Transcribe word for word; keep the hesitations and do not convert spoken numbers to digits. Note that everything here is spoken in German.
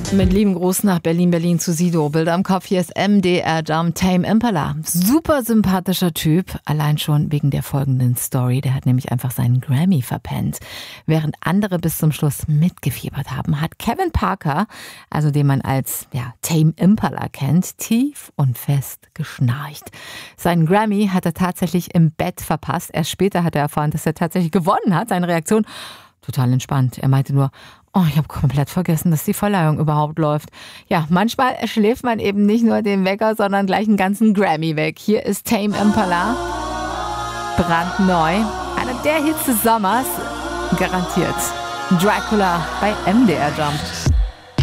Mit lieben Gruß nach Berlin, Berlin zu Sido. Bilder im Kopf, hier ist M D R Jump, Tame Impala. Super sympathischer Typ, allein schon wegen der folgenden Story. Der hat nämlich einfach seinen Grammy verpennt. Während andere bis zum Schluss mitgefiebert haben, hat Kevin Parker, also den man als ja, Tame Impala kennt, tief und fest geschnarcht. Seinen Grammy hat er tatsächlich im Bett verpasst. Erst später hat er erfahren, dass er tatsächlich gewonnen hat. Seine Reaktion total entspannt. Er meinte nur, oh, ich habe komplett vergessen, dass die Verleihung überhaupt läuft. Ja, manchmal schläft man eben nicht nur den Wecker, sondern gleich einen ganzen Grammy weg. Hier ist Tame Impala, brandneu. Einer der Hits des Sommers, garantiert. Dracula bei M D R Jump.